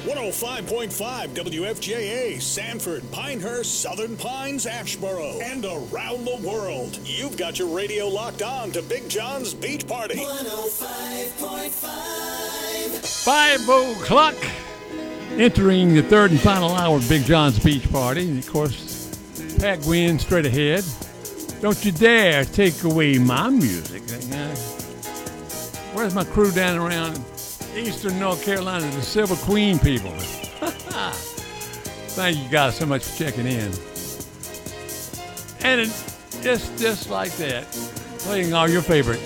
105.5 WFJA, Sanford, Pinehurst, Southern Pines, Ashboro, and around the world. You've got your radio locked on to Big John's Beach Party. 105.5. 5 o'clock. Entering the third and final hour of Big John's Beach Party. And of course, Pat Gwynn straight ahead. Don't you dare take away my music. Where's my crew down around Eastern North Carolina, the Silver Queen people? Thank you guys so much for checking in. And just like that, playing all your favorites.